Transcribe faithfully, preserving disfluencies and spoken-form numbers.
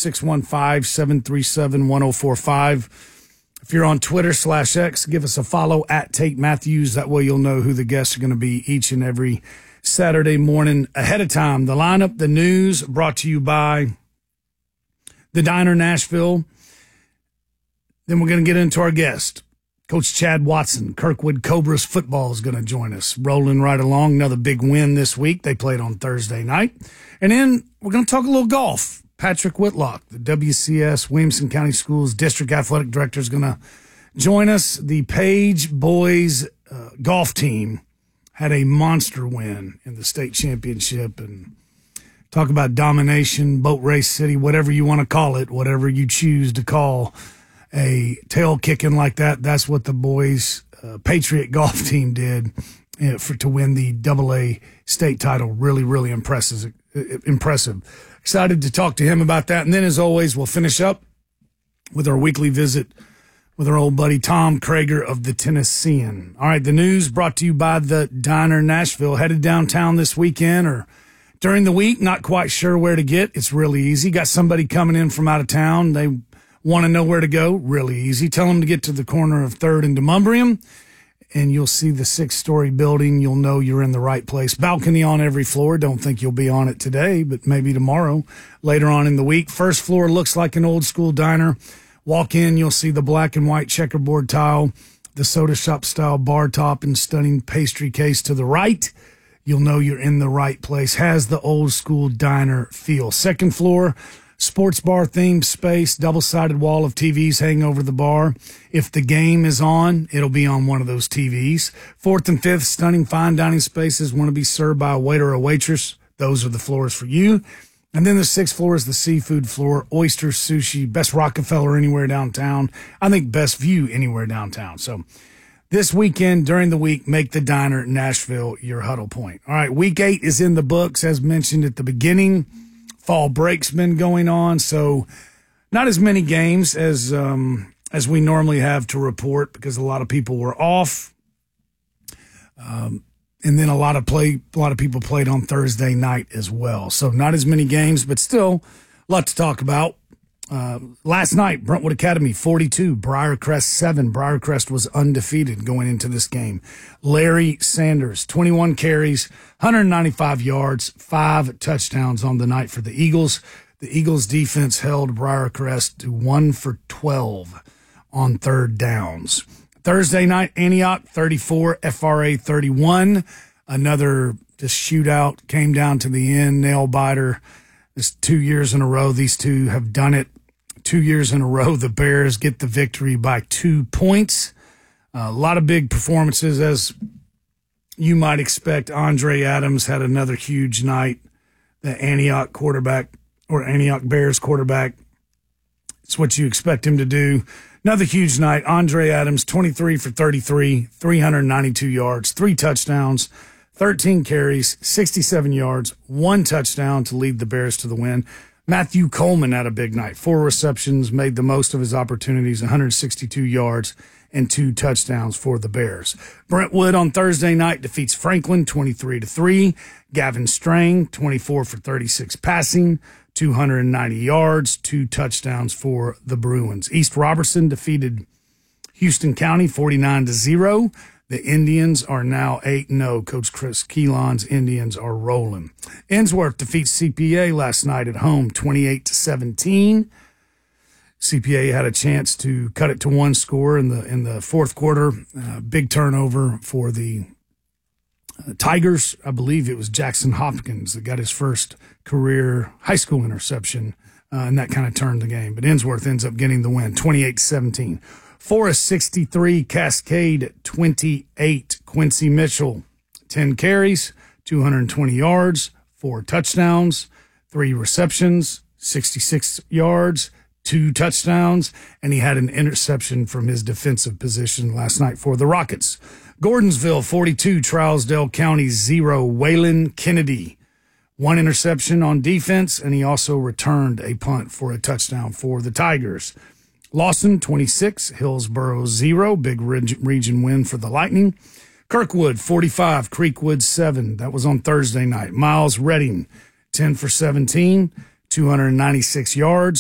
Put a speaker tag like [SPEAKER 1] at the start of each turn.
[SPEAKER 1] six one five, seven three seven, one oh four five. If you're on Twitter slash X, give us a follow at Tate Matthews. That way you'll know who the guests are going to be each and every Saturday morning ahead of time. The lineup, the news, brought to you by the Diner Nashville. Then we're going to get into our guest. Coach Chad Watson, Kirkwood Cobras football is going to join us. Rolling right along, another big win this week. They played on Thursday night. And then we're going to talk a little golf. Patrick Whitlock, the W C S Williamson County Schools District Athletic Director, is going to join us. The Page boys uh, golf team had a monster win in the state championship. And talk about domination, boat race city, whatever you want to call it, whatever you choose to call a tail kicking like that. That's what the boys uh, Patriot golf team did uh, for to win the double A state title. Really, really impressive. Impressive. Excited to talk to him about that. And then, as always, we'll finish up with our weekly visit with our old buddy Tom Krager of the Tennessean. All right, the news brought to you by the Diner Nashville. Headed downtown this weekend or during the week, not quite sure where to get. It's really easy. Got somebody coming in from out of town. They want to know where to go? Really easy. Tell them to get to the corner of third and Demonbreun, and you'll see the six-story building. You'll know you're in the right place. Balcony on every floor. Don't think you'll be on it today, but maybe tomorrow, later on in the week. First floor looks like an old-school diner. Walk in, you'll see the black and white checkerboard tile, the soda shop-style bar top, and stunning pastry case to the right. You'll know you're in the right place. Has the old-school diner feel. Second floor, sports bar themed space, double-sided wall of T Vs hang over the bar. If the game is on, it'll be on one of those T Vs. Fourth and fifth, stunning fine dining spaces. Want to be served by a waiter or a waitress? Those are the floors for you. And then the sixth floor is the seafood floor, oyster, sushi, best Rockefeller anywhere downtown. I think best view anywhere downtown. So this weekend, during the week, make the Diner Nashville your huddle point. All right, week eight is in the books, as mentioned at the beginning. Fall break's been going on, so not as many games as um, as we normally have to report because a lot of people were off, um, and then a lot of play a lot of people played on Thursday night as well. So not as many games, but still a lot to talk about. Uh, last night, Brentwood Academy forty-two, Briarcrest seven. Briarcrest was undefeated going into this game. Larry Sanders, twenty-one carries, one hundred ninety-five yards, five touchdowns on the night for the Eagles. The Eagles defense held Briarcrest to one for twelve on third downs. Thursday night, Antioch thirty-four, F R A thirty-one. Another just shootout, came down to the end, nail biter. It's two years in a row. These two have done it. Two years in a row, the Bears get the victory by two points. Uh, a lot of big performances, as you might expect. Andre Adams had another huge night. The Antioch quarterback, or Antioch Bears quarterback, it's what you expect him to do. Another huge night. Andre Adams, twenty-three for thirty-three, three hundred ninety-two yards, three touchdowns, thirteen carries, sixty-seven yards, one touchdown to lead the Bears to the win. Matthew Coleman had a big night. Four receptions, made the most of his opportunities, one hundred sixty-two yards and two touchdowns for the Bears. Brentwood on Thursday night defeats Franklin twenty-three to three. Gavin Strang, twenty-four for thirty-six passing, two hundred ninety yards, two touchdowns for the Bruins. East Robertson defeated Houston County forty-nine to zero. The Indians are now eight and oh. Coach Chris Keelan's Indians are rolling. Ensworth defeats C P A last night at home, twenty-eight to seventeen. C P A had a chance to cut it to one score in the in the fourth quarter. Uh, big turnover for the uh, Tigers. I believe it was Jackson Hopkins that got his first career high school interception, uh, and that kind of turned the game. But Ensworth ends up getting the win, twenty-eight to seventeen. Forest sixty-three, Cascade twenty-eight. Quincy Mitchell, ten carries, two hundred twenty yards, four touchdowns, three receptions, sixty-six yards, two touchdowns, and he had an interception from his defensive position last night for the Rockets. Gordonsville forty-two, Trousdale County zero. Waylon Kennedy, one interception on defense, and he also returned a punt for a touchdown for the Tigers. Lawson, twenty-six, Hillsboro, zero. Big region win for the Lightning. Kirkwood, forty-five, Creekwood, seven. That was on Thursday night. Miles Redding, ten for seventeen, two hundred ninety-six yards.